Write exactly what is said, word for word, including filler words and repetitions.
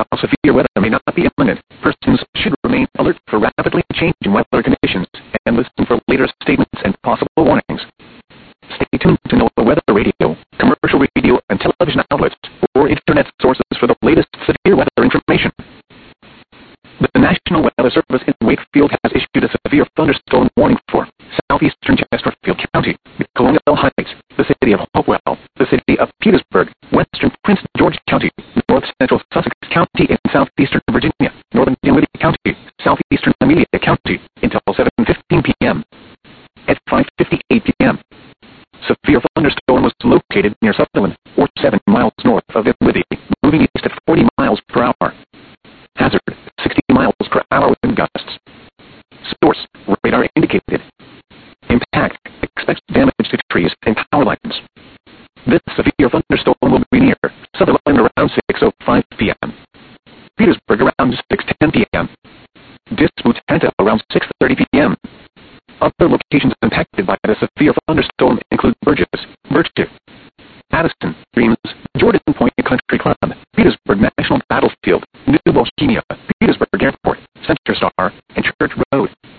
severe weather may not be imminent, persons should remain alert for rapidly changing weather conditions and listen for later statements and possible warnings. Stay tuned to NOAA Weather Radio, commercial radio and television outlets, or internet sources for the latest severe weather information. The National Weather Service in Wakefield has issued a severe thunderstorm warning for southeastern Chesterfield County, Colonial Heights, the city of Hopewell, the city of Petersburg, western Prince George County, north central Sussex County in southeastern Virginia, northern Dinwiddie County, southeastern Amelia County, until seven fifteen p.m. At five fifty-eight p.m., severe thunderstorm was located near Sutherland, or seven miles north of Dinwiddie, moving east at forty miles per hour. Hazard, sixty miles per hour wind gusts. Source, radar indicated. Impact, expect damage to trees and power lines. This severe thunderstorm will be near Sutherland around six oh five p.m. Petersburg around six ten p.m. Disputanta around six thirty p.m. Other locations impacted by the severe thunderstorm include Burgess, Birchip, Addison, Dreams, Jordan Point Country Club, Petersburg National Battlefield, New Bohemia, Petersburg Airport, Center Star, and Church Road.